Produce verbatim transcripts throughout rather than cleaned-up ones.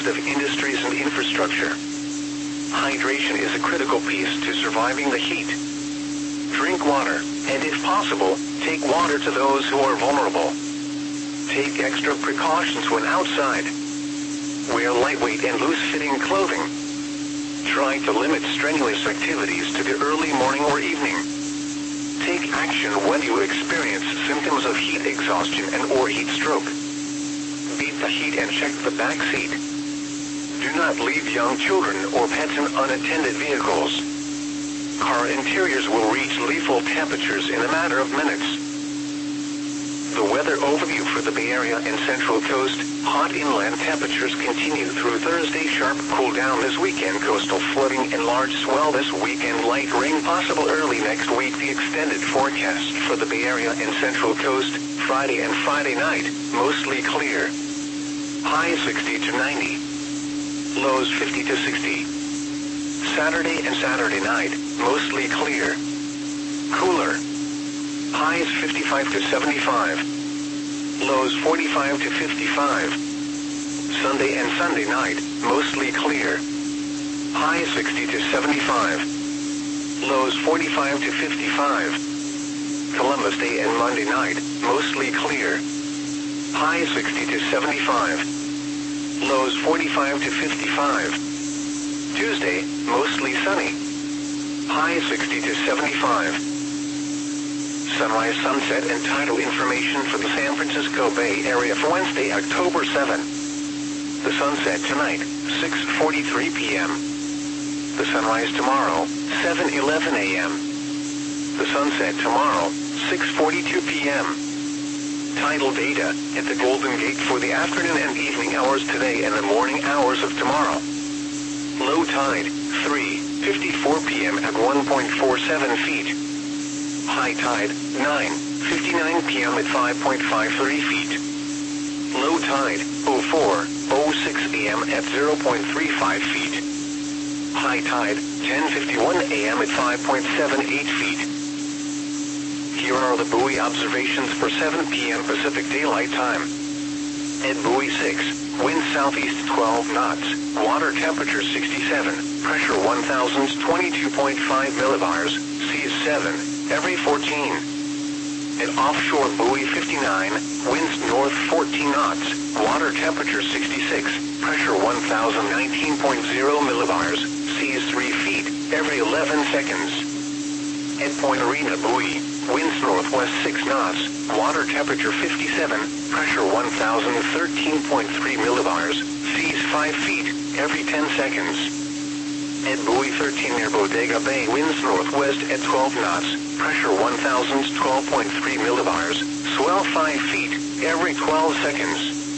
of industries and infrastructure. Hydration is a critical piece to surviving the heat. Drink water, and if possible, take water to those who are vulnerable. Take extra precautions when outside. Wear lightweight and loose-fitting clothing. Try to limit strenuous activities to the early morning or evening. Take action when you experience symptoms of heat exhaustion and or heat stroke. Beat the heat and check the back seat. Do not leave young children or pets in unattended vehicles. Car interiors will reach lethal temperatures in a matter of minutes. The weather overview for the Bay Area and Central Coast. Hot inland temperatures continue through Thursday. Sharp cool down this weekend. Coastal flooding and large swell this weekend. Light rain possible early next week. The extended forecast for the Bay Area and Central Coast. Friday and Friday night, mostly clear. High sixty to ninety. Lows fifty to sixty. Saturday and Saturday night, mostly clear. Cooler. Highs fifty-five to seventy-five. Lows forty-five to fifty-five. Sunday and Sunday night, mostly clear. Highs sixty to seventy-five. Lows forty-five to fifty-five. Columbus Day and Monday night, mostly clear. Highs sixty to seventy-five. Lows forty-five to fifty-five. Tuesday, mostly sunny. Highs sixty to seventy-five. Sunrise, sunset, and tidal information for the San Francisco Bay Area for Wednesday, October seventh. The sunset tonight, six forty-three p m The sunrise tomorrow, seven eleven a m The sunset tomorrow, six forty-two p m Tidal data at the Golden Gate for the afternoon and evening hours today and the morning hours of tomorrow. Low tide, three fifty-four p m at one point four seven feet. High tide, nine fifty-nine p m at five point five three feet. Low tide, oh four oh six a m at zero point three five feet. High tide, ten fifty-one a m at five point seven eight feet. Here are the buoy observations for seven p m Pacific Daylight Time. At buoy six, wind southeast twelve knots, water temperature sixty-seven, pressure one thousand twenty-two point five millibars, seas seven, every fourteen. At offshore buoy fifty-nine, winds north fourteen knots, water temperature sixty-six, pressure one thousand nineteen point zero millibars, seas three feet, every eleven seconds. At Point Arena buoy, winds northwest six knots, water temperature fifty-seven, pressure one thousand thirteen point three millibars, seas five feet, every ten seconds. At buoy thirteen near Bodega Bay, winds northwest at twelve knots, pressure one thousand twelve point three millibars, swell five feet, every twelve seconds.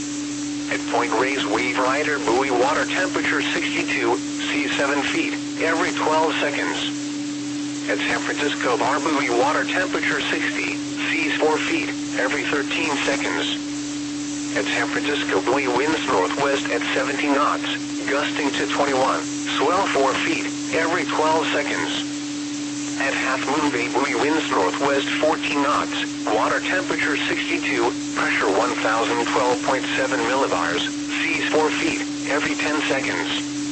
At Point Reyes Wave Rider buoy, water temperature sixty-two, seas seven feet, every twelve seconds. At San Francisco Bar buoy, water temperature sixty, seas four feet, every thirteen seconds. At San Francisco buoy, winds northwest at seventy knots, gusting to twenty-one, swell four feet, every twelve seconds. At Half Moon Bay buoy, winds northwest fourteen knots, water temperature sixty-two, pressure one thousand twelve point seven millibars, seas four feet, every ten seconds.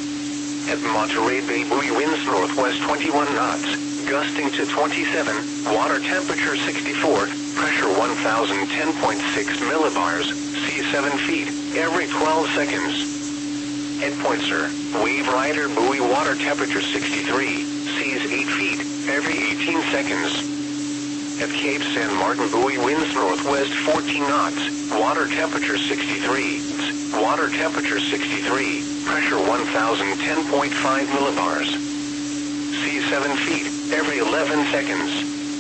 At Monterey Bay buoy, winds northwest twenty-one knots, gusting to twenty-seven, water temperature sixty-four, pressure one thousand ten point six millibars, seas seven feet, every twelve seconds. At Point Sur, Wave Rider buoy, water temperature sixty-three, seas eight feet, every eighteen seconds. At Cape San Martin buoy, winds northwest fourteen knots, water temperature sixty-three, water temperature sixty-three, pressure one thousand ten point five millibars. Seas seven feet, every eleven seconds.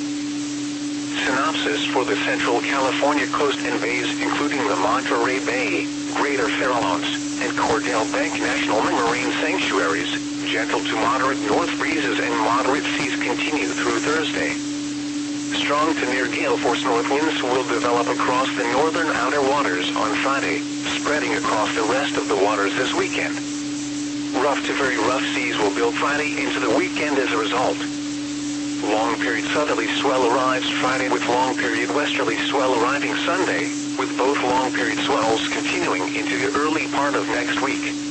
Synopsis for the Central California coast and bays, including the Monterey Bay, Greater Farallones, and Cordell Bank National Marine Sanctuaries. Gentle to moderate north breezes and moderate seas continue through Thursday. Strong to near gale force north winds will develop across the northern outer waters on Friday, spreading across the rest of the waters this weekend. Rough to very rough seas will build Friday into the weekend as a result. Long period southerly swell arrives Friday with long period westerly swell arriving Sunday, with both long period swells continuing into the early part of next week.